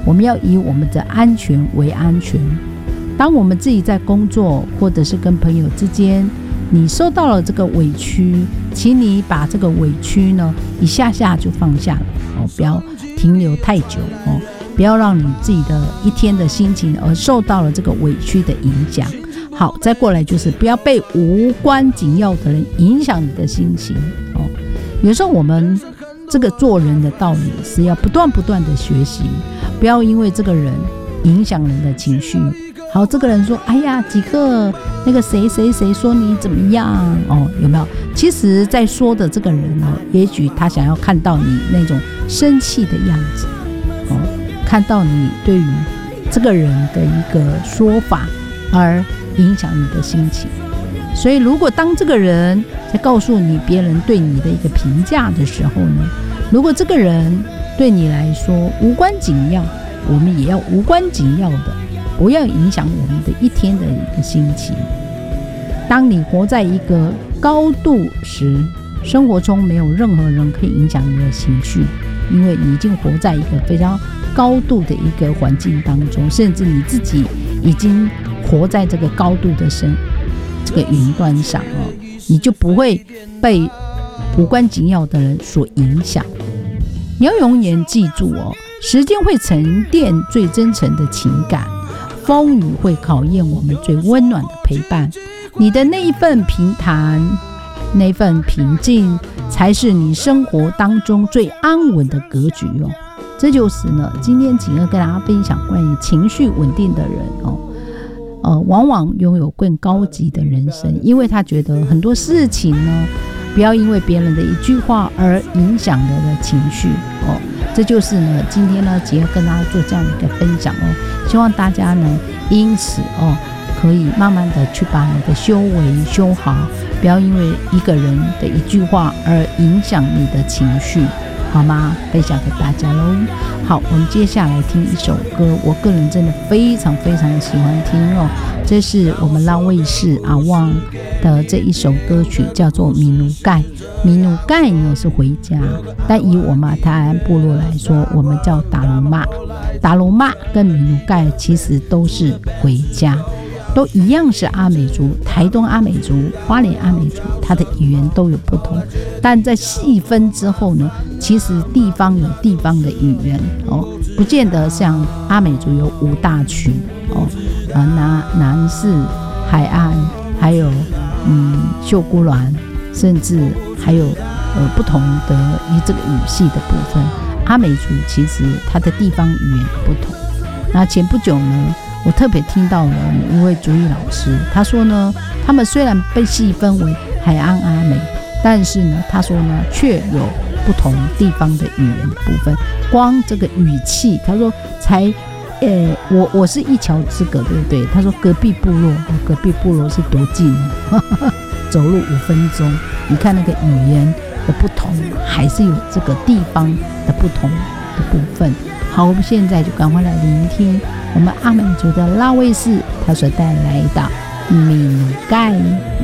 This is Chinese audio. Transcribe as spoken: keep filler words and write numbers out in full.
我们要以我们的安全为安全。当我们自己在工作或者是跟朋友之间，你受到了这个委屈，请你把这个委屈呢一下下就放下了、哦、不要停留太久、哦、不要让你自己的一天的心情而受到了这个委屈的影响。好，再过来就是不要被无关紧要的人影响你的心情、哦、有时候我们这个做人的道理是要不断不断的学习，不要因为这个人影响人的情绪。好，这个人说哎呀几个那个谁谁谁说你怎么样哦，有没有？其实在说的这个人哦，也许他想要看到你那种生气的样子哦，看到你对于这个人的一个说法而影响你的心情。所以如果当这个人在告诉你别人对你的一个评价的时候呢，如果这个人对你来说无关紧要，我们也要无关紧要的，不要影响我们的一天的一个心情。当你活在一个高度时，生活中没有任何人可以影响你的情绪，因为你已经活在一个非常高度的一个环境当中，甚至你自己已经活在这个高度的身这个云端上哦，你就不会被无关紧要的人所影响。你要永远记住哦，时间会沉淀最真诚的情感，风雨会考验我们最温暖的陪伴。你的那一份平坦，那份平静，才是你生活当中最安稳的格局哦。这就是呢，今天景儿跟大家分享关于情绪稳定的人哦，呃，往往拥有更高级的人生，因为他觉得很多事情呢，不要因为别人的一句话而影响了的情绪哦。这就是呢，今天呢，景儿跟大家做这样的一个分享哦，希望大家呢，因此哦。可以慢慢的去把你的修为修好，不要因为一个人的一句话而影响你的情绪，好吗？分享给大家咯。好，我们接下来听一首歌，我个人真的非常非常喜欢听哦，这是我们浪卫视阿旺的这一首歌曲，叫做米努盖。米努盖呢是回家，但以我们台湾部落来说，我们叫打龙骂。打龙骂跟米努盖其实都是回家，都一样是阿美族，台东阿美族、花莲阿美族，它的语言都有不同，但在细分之后呢，其实地方有地方的语言哦，不见得像阿美族有五大区哦，呃南南势、海岸，还有嗯秀姑峦，甚至还有呃不同的以这个语系的部分，阿美族其实它的地方语言不同。那前不久呢，我特别听到了一位族语老师，他说呢，他们虽然被细分为海岸阿美，但是呢，他说呢，却有不同地方的语言的部分。光这个语气，他说才，呃，我我是一桥之隔，对不对？他说隔壁部落，隔壁部落是多近呢？走路五分钟。你看那个语言的不同，还是有这个地方的不同的部分。好，我们现在就赶快来聆听我们阿美族的浪卫视他所带来的米努盖。